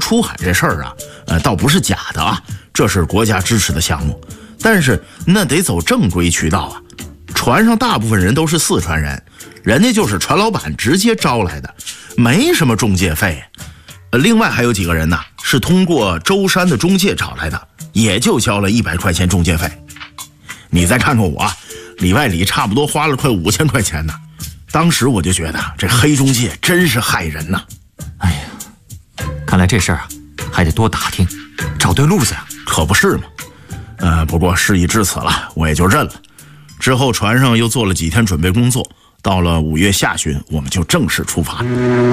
出海这事儿啊，倒不是假的啊，这是国家支持的项目，但是那得走正规渠道啊。船上大部分人都是四川人，人家就是船老板直接招来的，没什么中介费。另外还有几个人呢，是通过舟山的中介找来的，也就交了100块钱中介费。你再看看我，里外里差不多花了快5000块钱呢。当时我就觉得这黑中介真是害人呐。 哎呀，看来这事儿啊，还得多打听，找对路子呀。 可不是嘛。不过事已至此了，我也就认了。之后船上又做了几天准备工作，到了5月下旬，我们就正式出发。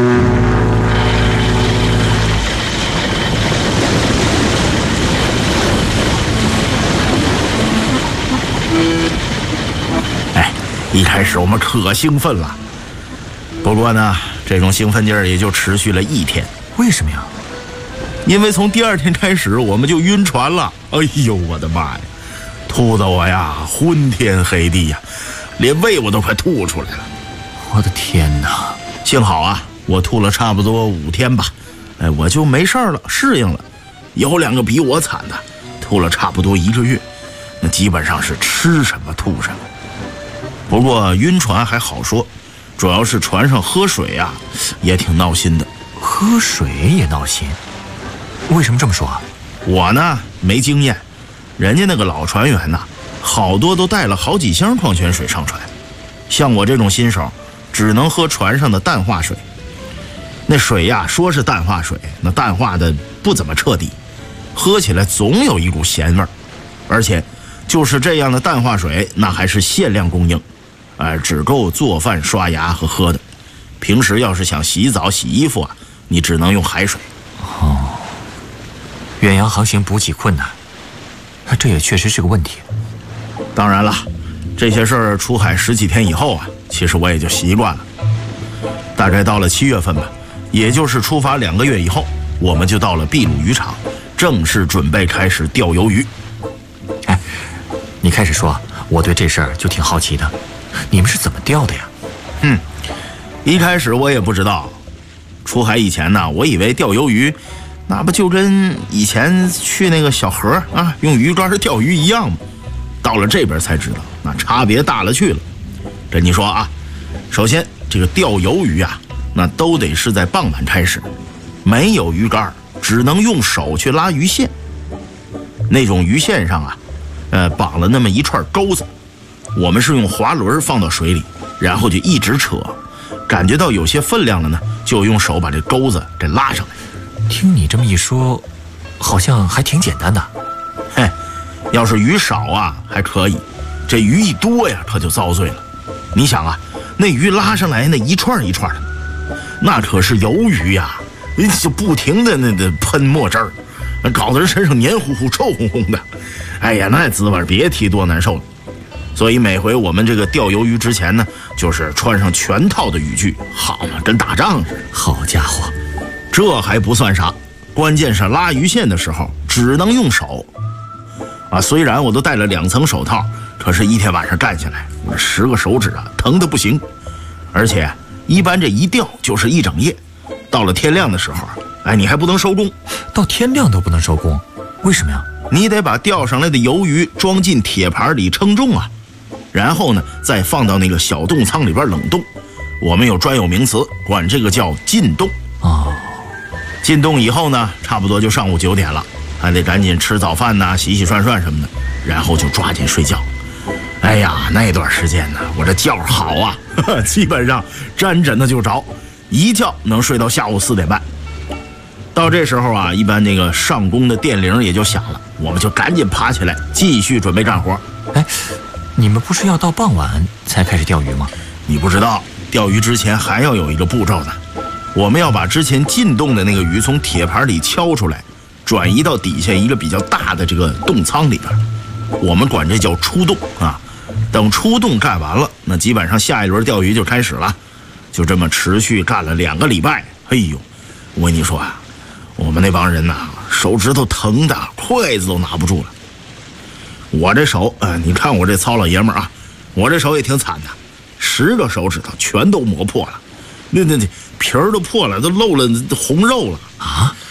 一开始我们可兴奋了，不过呢，这种兴奋劲儿也就持续了1天。 为什么呀？ 因为从第2天开始我们就晕船了。哎呦我的妈呀，吐得我呀昏天黑地呀，连胃我都快吐出来了。 我的天哪！ 幸好啊，我吐了差不多5天吧，我就没事了，适应了。有2个比我惨的，吐了差不多1个月，那基本上是吃什么吐什么。不过晕船还好说，主要是船上喝水啊也挺闹心的。 喝水也闹心？为什么这么说啊？ 我呢没经验，人家那个老船员呐，好多都带了好几箱矿泉水上船，像我这种新手只能喝船上的淡化水。那水呀说是淡化水，那淡化的不怎么彻底，喝起来总有一股咸味儿，而且就是这样的淡化水那还是限量供应，只够做饭刷牙和喝的。平时要是想洗澡洗衣服啊，你只能用海水。 哦，远洋航行补给困难，这也确实是个问题。 当然了，这些事儿出海10几天以后啊，其实我也就习惯了。大概到了7月份吧，也就是出发2个月以后，我们就到了秘鲁渔场，正式准备开始钓鱿鱼。 哎，你开始说，我对这事儿就挺好奇的，你们是怎么钓的呀？ 一开始我也不知道，出海以前呢，我以为钓鱿鱼那不就跟以前去那个小河啊用鱼竿钓鱼一样吗？到了这边才知道，那差别大了去了。跟你说啊，首先这个钓鱿鱼啊，那都得是在傍晚开始，没有鱼竿，只能用手去拉鱼线。那种鱼线上啊，绑了那么一串钩子，我们是用滑轮放到水里，然后就一直扯，感觉到有些分量了呢，就用手把这钩子给拉上来。 听你这么一说，好像还挺简单的。 嘿，要是鱼少啊还可以，这鱼一多呀，可就遭罪了。你想啊，那鱼拉上来那一串一串的，那可是鱿鱼呀，就不停的那喷墨汁儿，搞得人身上黏糊糊、臭烘烘的。哎呀，那滋味别提多难受了。所以每回我们这个钓鱿鱼之前呢，就是穿上全套的渔具，好嘛，跟打仗似的。 好家伙， 这还不算啥，关键是拉鱼线的时候只能用手啊。虽然我都戴了2层手套，可是一天晚上干下来，我10个手指啊疼得不行。而且一般这一钓就是1整夜，到了天亮的时候，你还不能收工。 到天亮都不能收工？为什么呀？ 你得把钓上来的鱿鱼装进铁盘里称重啊，然后呢再放到那个小冻仓里边冷冻。我们有专有名词，管这个叫浸冻。浸冻以后呢，差不多就上午9点了，还得赶紧吃早饭呐，洗洗涮涮什么的，然后就抓紧睡觉。哎呀，那段时间呢，我这觉好啊，基本上沾枕头就着，一觉能睡到下午4点半。到这时候啊，一般那个上工的电铃也就响了，我们就赶紧爬起来继续准备干活。 哎，你们不是要到傍晚才开始钓鱼吗？ 你不知道，钓鱼之前还要有一个步骤呢。我们要把之前浸冻的那个鱼从铁盘里敲出来，转移到底下一个比较大的这个冻仓里边，我们管这叫出冻啊。等出冻干完了，那基本上下一轮钓鱼就开始了，就这么持续干了2个礼拜。哎呦，我跟你说啊，我们那帮人呐，手指头疼的筷子都拿不住了。我这手你看我这糙老爷们儿啊，我这手也挺惨的，10个手指头全都磨破了，那皮儿都破了，都露了红肉了啊！